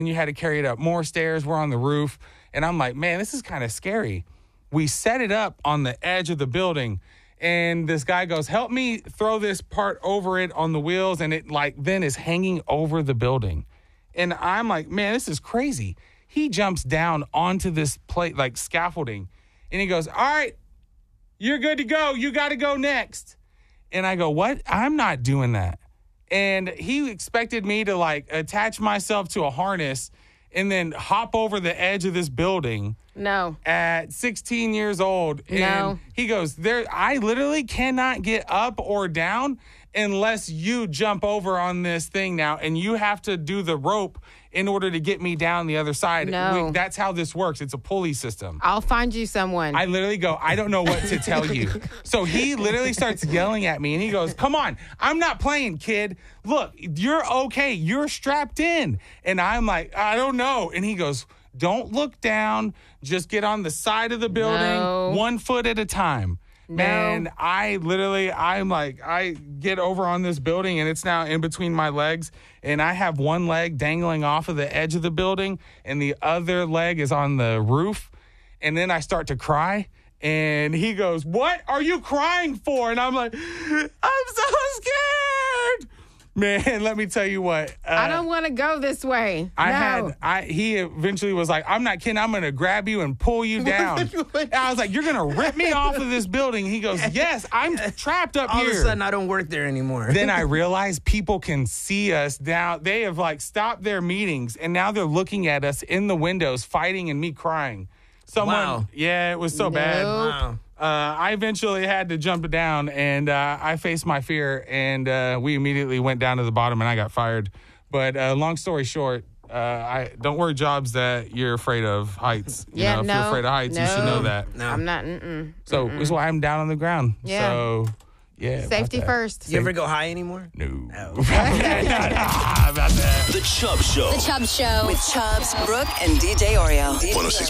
and you had to carry it up more stairs. We're on the roof. And I'm like, man, this is kind of scary. We set it up on the edge of the building. And this guy goes, help me throw this part over it on the wheels. And it then is hanging over the building. And I'm like, man, this is crazy. He jumps down onto this plate, scaffolding. And he goes, all right, you're good to go. You got to go next. And I go, what? I'm not doing that. And he expected me to attach myself to a harness and then hop over the edge of this building. No. At 16 years old. No. And he goes, I literally cannot get up or down unless you jump over on this thing now. And you have to do the rope in order to get me down the other side. No. That's how this works. It's a pulley system. I'll find you someone. I literally go, I don't know what to tell you. So he literally starts yelling at me and he goes, come on, I'm not playing, kid. Look, you're okay. You're strapped in. And I'm like, I don't know. And he goes, don't look down. Just get on the side of the building, 1 foot at a time. No. Man, I get over on this building and it's now in between my legs and I have one leg dangling off of the edge of the building and the other leg is on the roof. And then I start to cry and he goes, what are you crying for? And I'm like, I'm so scared. Man, let me tell you what. I don't want to go this way. He eventually was like, I'm not kidding. I'm going to grab you and pull you down. And I was like, you're going to rip me off of this building. He goes, yes, I'm trapped up here. All of a sudden, I don't work there anymore. Then I realized people can see us now. They have stopped their meetings and now they're looking at us in the windows, fighting and me crying. Wow. Yeah, it was so bad. Wow. I eventually had to jump down, and I faced my fear, and we immediately went down to the bottom, and I got fired. But long story short, I don't work jobs that you're afraid of heights. If you're afraid of heights, you should know that. No. I'm not. So that's why I'm down on the ground. Yeah. So, yeah. Safety first. You ever go high anymore? No. Oh. About that. The Chubb Show. The Chubb Show with Chubbs, Brooke, and DJ Oreo. 106.7